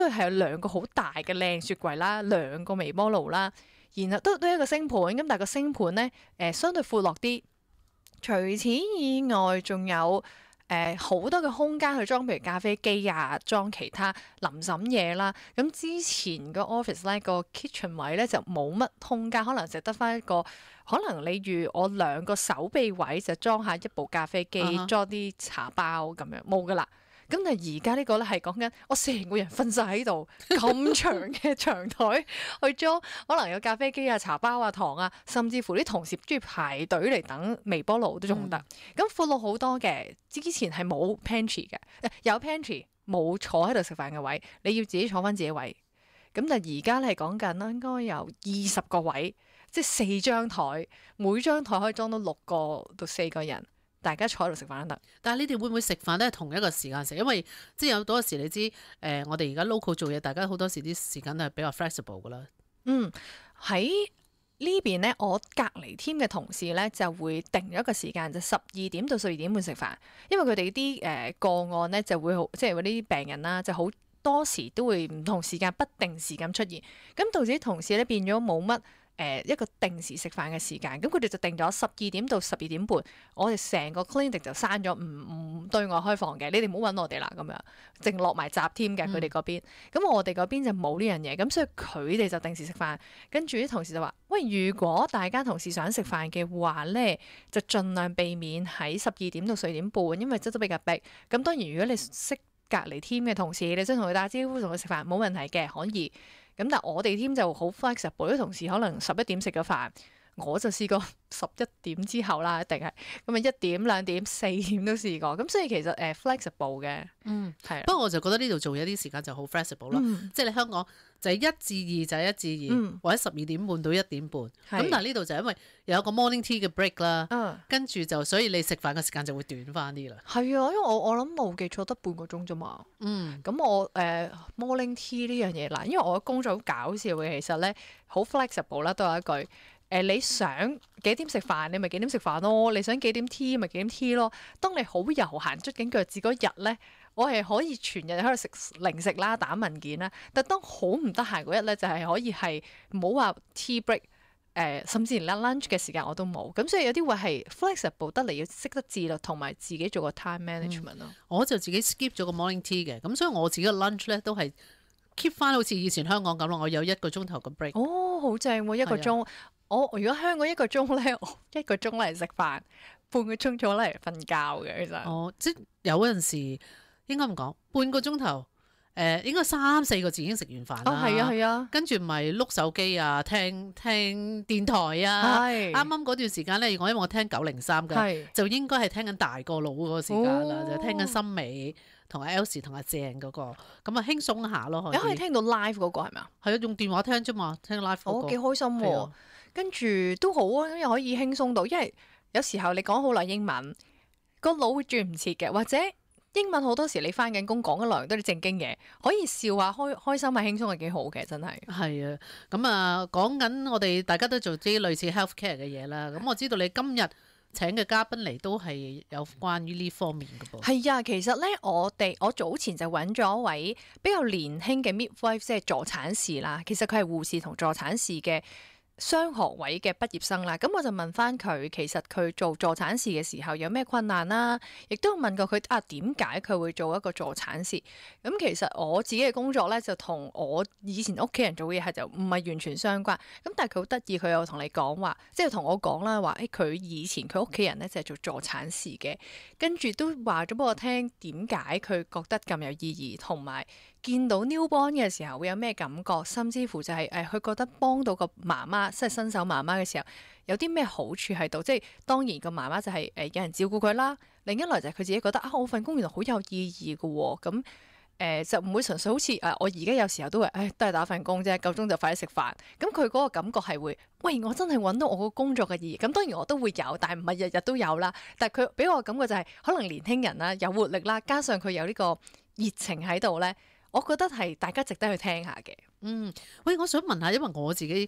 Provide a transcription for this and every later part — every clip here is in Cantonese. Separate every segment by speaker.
Speaker 1: 係有兩個好大嘅靚雪櫃啦，兩個微波爐啦，然後都一個星盤咁，但係個星盤咧相對闊落啲。除此以外，仲有好多嘅空間去裝，譬如咖啡機啊，裝其他臨審嘢啦。咁之前個 office 咧個 kitchen 位咧就冇乜空間，可能就得翻一個，可能你預我兩個手臂位就裝下一部咖啡機，裝啲茶包咁樣冇噶啦。咁但係而家呢個咧係講緊我成個人瞓晒喺度，咁長嘅長台去裝，可能有咖啡機啊、茶包啊、糖啊，甚至乎啲同事中意排隊嚟等微波爐都仲得。咁闊落好多嘅，之前係冇 pantry 嘅，有 pantry 冇坐喺度食飯嘅位，你要自己坐翻自己位。咁但係而家係講緊啦，應該有20個位，即係4張台，每張台可以裝到6個到4個人。大家坐喺度食飯都得，
Speaker 2: 但係你哋會唔會食飯都係同一個時間食？因為即係有好多時你知我哋而家 local 做嘢，大家好多時啲時間都係比較 flexible 噶啦。
Speaker 1: 喺呢邊咧，我隔離 team 嘅同事咧就會定咗一個時間，就12點到12點半食飯，因為佢哋啲個案咧就會好，即係嗰啲病人啦，就好多時都會唔同時間不定時咁出現，咁導致啲同事咧變咗冇乜。一個定時食飯嘅時間，咁佢哋就定咗12點到12點半，我哋成個 clinic 就閂咗，唔對外開放嘅，你哋唔好揾我哋啦，咁樣淨落埋閘添嘅佢哋嗰邊，咁我哋嗰邊就冇呢樣嘢，咁所以佢哋就定時食飯，跟住啲同事就話：喂，如果大家同事想食飯嘅話咧，就盡量避免喺12點到12點半，因為真都比較逼。咁當然如果你識隔離 team 嘅同事，你想同佢打招呼、同佢食飯，冇問題嘅，可以。咁但係我哋 team 就好 flexible，啲同事可能11點食咗飯，我就試過11點之後啦，一定係咁啊，1點、2點、4點都試過。咁所以其實flexible 嘅，係。
Speaker 2: 不過我就覺得呢度做嘢啲時間就好 flexible 咯，即係你香港就係1至2就係1至2，或者12點半到1點半。咁但係呢度就因為有一個 morning tea 嘅 break 啦，跟住就所以你食飯嘅時間就會短翻啲啦。
Speaker 1: 係啊，因為我諗冇記錯得半個鐘啫嘛。咁我morning tea 呢樣嘢嗱，因為我嘅工作好搞笑嘅，其實咧好 flexible 啦，都有一句。你想幾點食飯，你咪幾點食飯咯；你想幾點 tea 咪幾點 tea 咯。當你好悠閒捽緊腳趾嗰日咧，我係可以全日喺度食零食啦、打文件啦。但當好唔得閒嗰日咧，就係可以係唔好話 tea break，甚至連 lunch 嘅時間我都冇。咁所以有啲位係 flexible 得嚟，要識得自律同埋自己做個 time management 咯。
Speaker 2: 我就自己 skip 咗個 morning tea 嘅，咁所以我自己嘅 lunch 咧都係 keep 翻好似以前香港咁咯。我有1個鐘頭嘅 break。
Speaker 1: 哦，好正喎，1個鐘。我如果香港1個鐘咧，我1個鐘嚟食飯，半個鐘左嚟瞓覺嘅其實。
Speaker 2: 即有陣時應該咁講，半個鐘頭，應該3、4個字已經食完飯啦。
Speaker 1: 係啊係啊，
Speaker 2: 跟住咪碌手機啊，聽電台啊。啱啱嗰段時間咧，因為我聽903嘅，就應該係聽緊大個佬嗰個時間啦，就聽緊森美同阿 Elsie 同阿鄭嗰個，咁啊輕鬆下咯。
Speaker 1: 可以聽到 live 嗰個係咪啊？
Speaker 2: 係啊，用電話聽啫嘛，聽 live 嗰個。
Speaker 1: 幾開心喎！跟住都好啊，因為可以輕鬆到，因為有時候你講好耐英文，個腦會轉唔切嘅，或者英文好多時你翻緊工講嘅內容都係正經嘢，可以笑下開心啊輕鬆係幾好嘅，真係。係
Speaker 2: 啊，咁啊講緊我哋大家都做啲類似 healthcare 嘅嘢啦，咁我知道你今日請嘅嘉賓嚟都係有關於呢方面嘅噃。
Speaker 1: 係啊，其實咧我早前就揾咗一位比較年輕嘅 midwife， 即係助產士啦。其實佢係護士同助產士嘅雙學位嘅畢業生啦，咁我就問翻佢，其實佢做助產士嘅時候有咩困難啦？亦都問過佢點解佢會做一個助產士？咁其實我自己嘅工作咧就同我以前屋企人做嘅嘢係就唔係完全相關。咁但係佢好得意，佢又同你講話，即係同我講啦，話佢以前佢屋企人咧就係做助產士嘅，跟住都話咗俾我聽點解佢覺得咁有意義，同埋見到 newborn 嘅時候會有咩感覺，甚至乎就係佢覺得幫到個媽媽。即係新手媽媽嘅時候，有啲咩好處喺度？即係當然個媽媽就係有人照顧佢啦。另一來就係佢自己覺得我份工原來好有意義嘅喎。咁就唔會純粹好似我而家有時候都會都係打份工啫，夠鐘就快啲食飯。咁佢嗰個感覺係會，喂，我真係揾到我個工作嘅意義。咁當然我都會有，但係唔係日日都有啦。但係佢俾我嘅感覺就係，可能年輕人啦，有活力啦，加上佢有呢個熱情喺度咧，我覺得係大家值得去聽下嘅。
Speaker 2: 喂，我想問下，因為我自己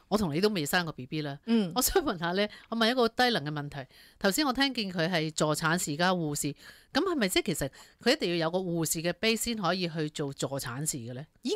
Speaker 2: 我同你都未生過 BB 啦。我想問下咧，我問一個低能嘅問題。頭先我聽見佢係助產士加護士，咁係咪即係其實佢一定要有個護士嘅 base 先可以去做助產士嘅咧？